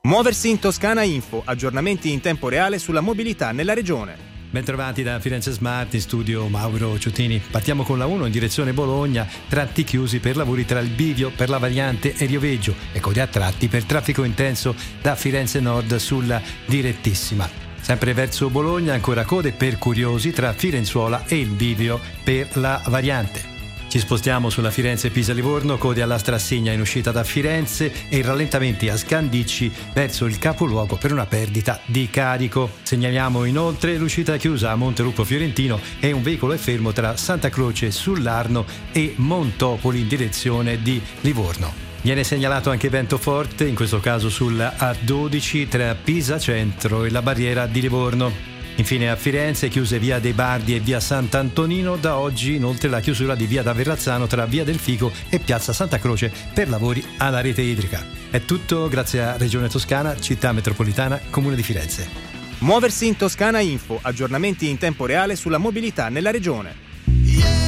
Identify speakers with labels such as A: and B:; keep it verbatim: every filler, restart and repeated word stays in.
A: Muoversi in Toscana Info, aggiornamenti in tempo reale sulla mobilità nella regione.
B: Bentrovati da Firenze Smart, in studio Mauro Ciuttini. Partiamo con la uno in direzione Bologna, tratti chiusi per lavori tra il bivio per la variante e Rioveggio e codi a tratti per traffico intenso da Firenze Nord sulla direttissima. Sempre verso Bologna ancora code per curiosi tra Firenzuola e il bivio per la variante. Ci spostiamo sulla Firenze-Pisa-Livorno, code alla Strassegna in uscita da Firenze e rallentamenti a Scandicci verso il capoluogo per una perdita di carico. Segnaliamo inoltre l'uscita chiusa a Montelupo Fiorentino e un veicolo è fermo tra Santa Croce sull'Arno e Montopoli in direzione di Livorno. Viene segnalato anche vento forte, in questo caso sulla A dodici tra Pisa Centro e la barriera di Livorno. Infine a Firenze chiuse via dei Bardi e via Sant'Antonino, da oggi inoltre la chiusura di via da Verrazzano tra via del Fico e piazza Santa Croce per lavori alla rete idrica. È tutto grazie a Regione Toscana, Città Metropolitana, Comune di Firenze.
A: Muoversi in Toscana Info, aggiornamenti in tempo reale sulla mobilità nella regione.